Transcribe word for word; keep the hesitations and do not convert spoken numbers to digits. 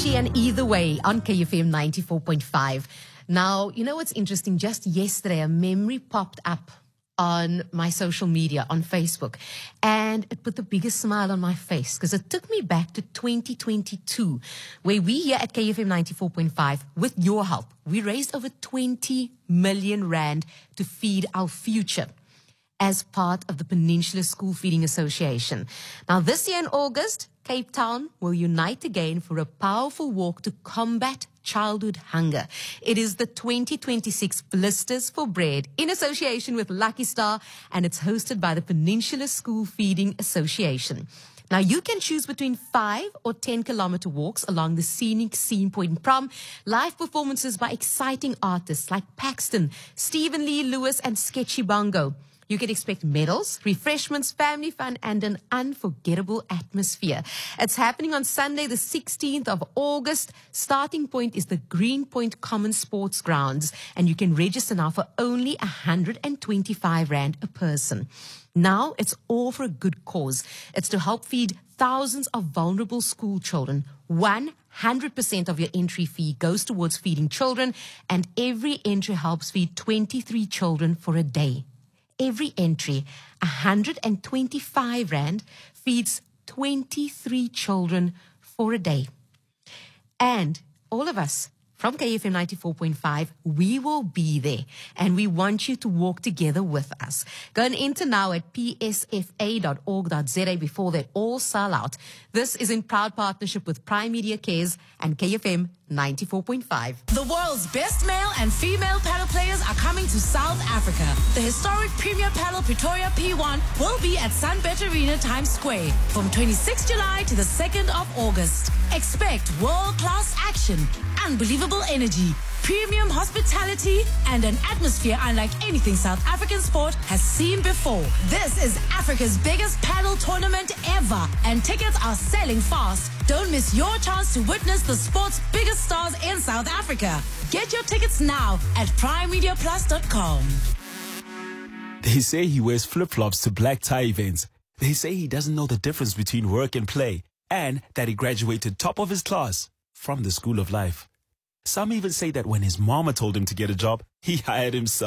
Avicii and Either Way on K F M ninety-four point five. Now, you know what's interesting? Just yesterday, a memory popped up on my social media, on Facebook, and it put the biggest smile on my face because it took me back to twenty twenty-two, where we here at K F M ninety-four point five, with your help, we raised over twenty million rand to feed our future as part of the Peninsula School Feeding Association. Now, this year in August, Cape Town will unite again for a powerful walk to combat childhood hunger. It is the twenty twenty-six Blisters for Bread in association with Lucky Star, and it's hosted by the Peninsula School Feeding Association. Now, you can choose between five or ten kilometer walks along the scenic Scene Point Prom, live performances by exciting artists like Paxton, Stephen Lee Lewis, and Sketchy Bongo. You can expect medals, refreshments, family fun, and an unforgettable atmosphere. It's happening on Sunday, the sixteenth of August. Starting point is the Greenpoint Common Sports Grounds, and you can register now for only one hundred twenty-five rand a person. Now, it's all for a good cause. It's to help feed thousands of vulnerable school children. one hundred percent of your entry fee goes towards feeding children, and every entry helps feed twenty-three children for a day. Every entry, one hundred twenty-five rand, feeds twenty-three children for a day. And all of us from K F M ninety-four point five, we will be there, and we want you to walk together with us. Go and enter now at p s f a dot org dot z a before they all sell out. This is in proud partnership with Prime Media Cares and K F M ninety-four point five. The world's best male and female paddle players are coming to South Africa. The historic Premier Paddle Pretoria P one will be at Sunbet Arena Times Square from twenty-sixth of July to the second of August. Expect world-class action, unbelievable energy, premium hospitality, and an atmosphere unlike anything South African sport has seen before. This is Africa's biggest paddle tournament ever, and tickets are selling fast. Don't miss your chance to witness the sport's biggest stars in South Africa. Get your tickets now at prime media plus dot com. They say he wears flip-flops to black tie events. They say he doesn't know the difference between work and play, and that he graduated top of his class from the School of Life. Some even say that when his mama told him to get a job, he hired himself.